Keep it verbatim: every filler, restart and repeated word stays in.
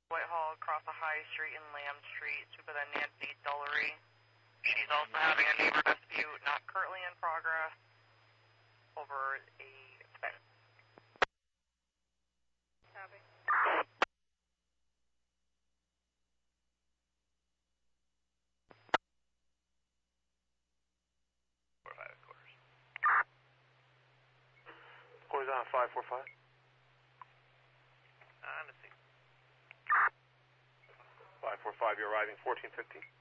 Whitehall across the High Street and Lamb Street, to the Nancy Dullery. She's also having a neighbor dispute, not currently in progress, over a fence. Copy. Four five quarters. Quarters on five four five. Uh, let's see. Five four five. You're arriving fourteen fifteen.